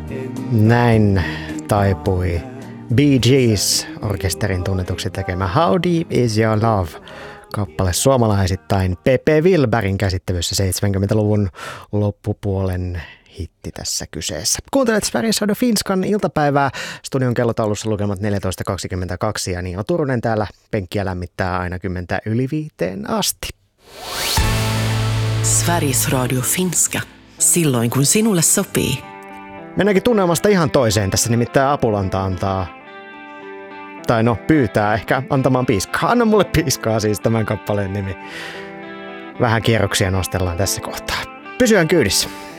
Näin taipui Bee Gees -orkesterin tunnetuksi tekemä How Deep Is Your Love -kappale suomalaisittain Pepe Wilbergin käsittelyssä 70-luvun loppupuolen hitti tässä kyseessä. Kuuntelet Sveriges Radio Finskan iltapäivää. Studion kellotaulussa lukemat 14.22 ja Niilo Turunen täällä penkkiä lämmittää aina 10:05 asti. Sveriges Radio Finska. Silloin kun sinulle sopii. Mennäänkin tunnelmasta ihan toiseen. Tässä nimittäin Apulanta antaa, tai no pyytää ehkä antamaan piiskaa. Anna mulle piiskaa, siis tämän kappaleen nimi. Vähän kierroksia nostellaan tässä kohtaa. Pysyään kyydissä.